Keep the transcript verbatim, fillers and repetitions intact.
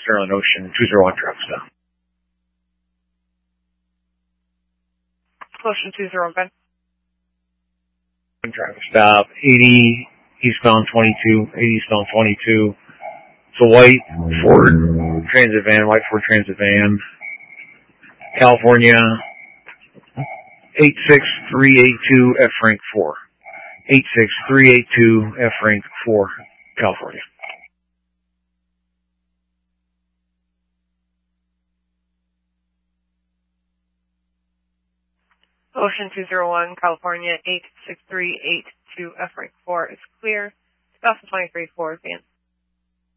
Sterling Ocean, two zero one traffic stop. Ocean two zero one. Traffic stop, eighty eastbound twenty-two, eighty eastbound twenty-two. It's a white Ford Transit van, white Ford Transit van. California, eight six three eight two F rank four. eight six three eight two F rank four, California. Ocean two zero one, California, eight six three eight two F rank four is clear. two thousand twenty-three Ford van.